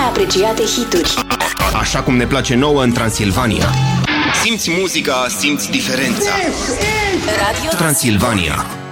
apreciate hituri. Așa cum ne place nouă în Transilvania. Simți muzica, simți diferența. Radio Transilvania.